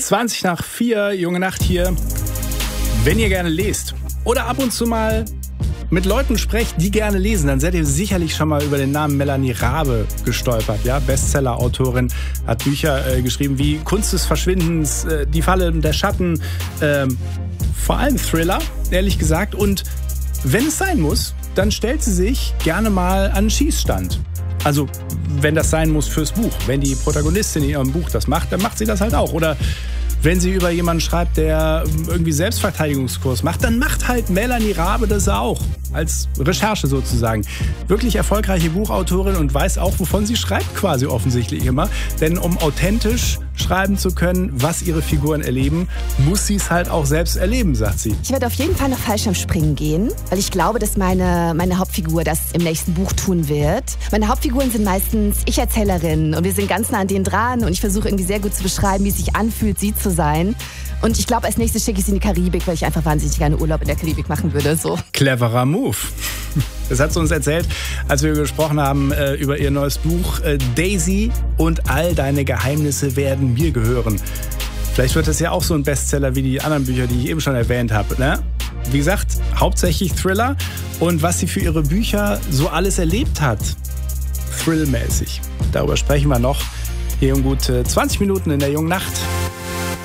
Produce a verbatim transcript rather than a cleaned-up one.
zwanzig nach vier, Junge Nacht hier. Wenn ihr gerne lest oder ab und zu mal mit Leuten sprecht, die gerne lesen, dann seid ihr sicherlich schon mal über den Namen Melanie Rabe gestolpert. Ja? Bestseller-Autorin, hat Bücher äh, geschrieben wie Kunst des Verschwindens, äh, Die Falle der Schatten, äh, vor allem Thriller, ehrlich gesagt. Und wenn es sein muss, dann stellt sie sich gerne mal an den Schießstand. Also, wenn das sein muss fürs Buch. Wenn die Protagonistin in ihrem Buch das macht, dann macht sie das halt auch. Oder wenn sie über jemanden schreibt, der irgendwie Selbstverteidigungskurs macht, dann macht halt Melanie Rabe das auch. Als Recherche sozusagen. Wirklich erfolgreiche Buchautorin und weiß auch, wovon sie schreibt quasi offensichtlich immer. Denn um authentisch schreiben zu können, was ihre Figuren erleben, muss sie es halt auch selbst erleben, sagt sie. Ich werde auf jeden Fall nach Fallschirmspringen gehen, weil ich glaube, dass meine, meine Hauptfigur das im nächsten Buch tun wird. Meine Hauptfiguren sind meistens Ich-Erzählerinnen und wir sind ganz nah an denen dran und ich versuche irgendwie sehr gut zu beschreiben, wie es sich anfühlt, sie zu sein. Und ich glaube, als nächstes schicke ich sie in die Karibik, weil ich einfach wahnsinnig gerne Urlaub in der Karibik machen würde. So. Cleverer Move. Das hat sie uns erzählt, als wir gesprochen haben äh, über ihr neues Buch äh, Daisy und all deine Geheimnisse werden mir gehören. Vielleicht wird das ja auch so ein Bestseller wie die anderen Bücher, die ich eben schon erwähnt habe. Ne? Wie gesagt, hauptsächlich Thriller und was sie für ihre Bücher so alles erlebt hat. Thrillmäßig. Darüber sprechen wir noch hier um gut zwanzig Minuten in der Jungen Nacht.